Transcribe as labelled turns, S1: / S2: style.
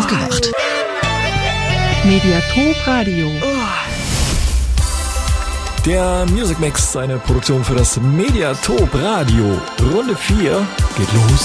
S1: Aufgewacht.
S2: Mediathek Radio.
S3: Der Music Mix, eine Produktion für das Mediathek Radio. Runde 4 geht los.